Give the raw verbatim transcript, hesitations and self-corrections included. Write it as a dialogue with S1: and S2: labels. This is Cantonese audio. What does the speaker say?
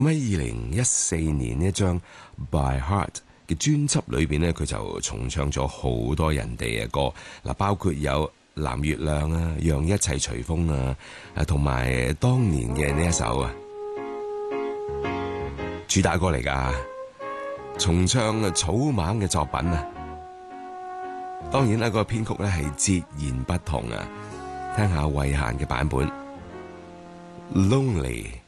S1: 喺二零一四年呢一張 By Heart 嘅專輯裏邊呢，佢就重唱咗好多人哋嘅歌，嗱，包括有藍月亮啊，讓一切隨風啊，誒，同埋當年嘅呢一首啊主打歌嚟噶，重唱啊草蜢嘅作品啊。當然啦，個編曲咧係截然不同啊，聽下慧嫻嘅版本 Lonely。